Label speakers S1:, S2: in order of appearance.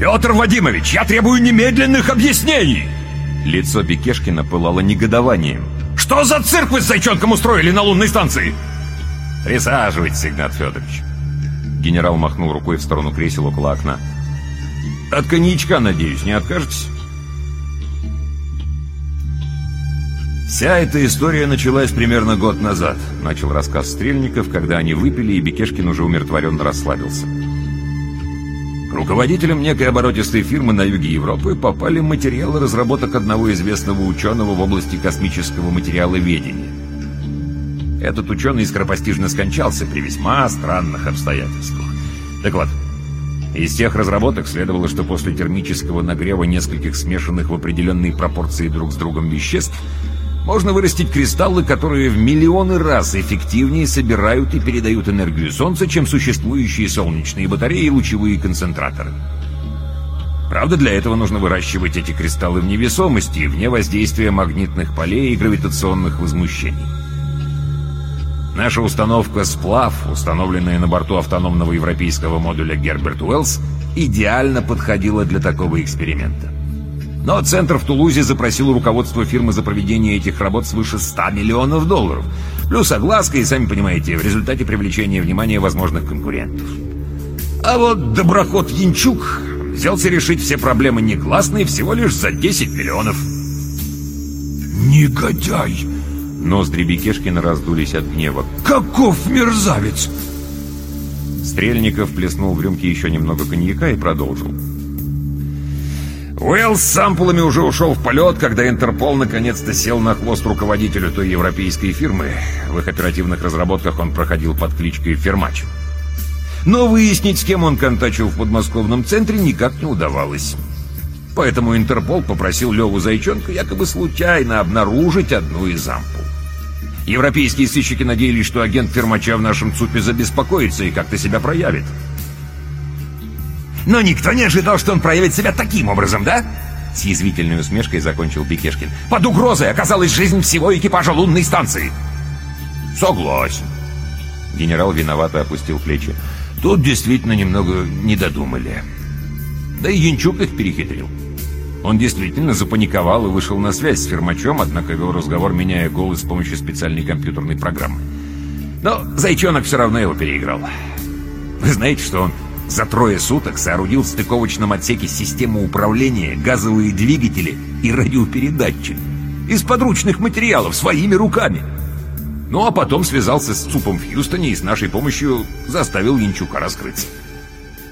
S1: Петр Вадимович, я требую немедленных объяснений! Лицо Бекешкина пылало негодованием. Что за цирк вы с зайчонком устроили на лунной станции? Присаживайтесь, Игнат Федорович. Генерал махнул рукой в сторону кресел около окна. От коньячка, надеюсь, не откажетесь? Вся эта история началась примерно год назад, начал рассказ Стрельников, когда они выпили, и Бекешкин уже умиротворенно расслабился. К руководителям некой оборотистой фирмы на юге Европы попали материалы разработок одного известного ученого в области космического материаловедения. Этот ученый скоропостижно скончался при весьма странных обстоятельствах. Так вот, из тех разработок следовало, что после термического нагрева нескольких смешанных в определенной пропорции друг с другом веществ можно вырастить кристаллы, которые в миллионы раз эффективнее собирают и передают энергию Солнца, чем существующие солнечные батареи и лучевые концентраторы. Правда, для этого нужно выращивать эти кристаллы в невесомости, вне воздействия магнитных полей и гравитационных возмущений. Наша установка «Сплав», установленная на борту автономного европейского модуля «Герберт Уэллс», идеально подходила для такого эксперимента. Но центр в Тулузе запросил у руководства фирмы за проведение этих работ свыше $100 миллионов. Плюс огласка и, сами понимаете, в результате привлечения внимания возможных конкурентов. А вот доброход Янчук взялся решить все проблемы негласные всего лишь за 10 миллионов.
S2: Негодяй!
S1: Ноздри Бекешкина раздулись от гнева.
S2: Каков мерзавец!
S1: Стрельников плеснул в рюмке еще немного коньяка и продолжил. Уэллс с ампулами уже ушел в полет, когда Интерпол наконец-то сел на хвост руководителю той европейской фирмы. В их оперативных разработках он проходил под кличкой Фермач. Но выяснить, с кем он контачил в подмосковном центре, никак не удавалось. Поэтому Интерпол попросил Леву Зайчонка якобы случайно обнаружить одну из ампул. Европейские сыщики надеялись, что агент Фермача в нашем ЦУПе забеспокоится и как-то себя проявит. Но никто не ожидал, что он проявит себя таким образом, да? С язвительной усмешкой закончил Бекешкин. Под угрозой оказалась жизнь всего экипажа лунной станции. Согласен. Генерал виновато опустил плечи. Тут действительно немного не додумали. Да и Янчук их перехитрил. Он действительно запаниковал и вышел на связь с Фермачом, однако вел разговор, меняя голос с помощью специальной компьютерной программы. Но Зайчонок все равно его переиграл. Вы знаете, что он за 3 суток соорудил в стыковочном отсеке систему управления, газовые двигатели и радиопередатчик из подручных материалов своими руками. Ну а потом связался с ЦУПом в Хьюстоне и с нашей помощью заставил Янчука раскрыться.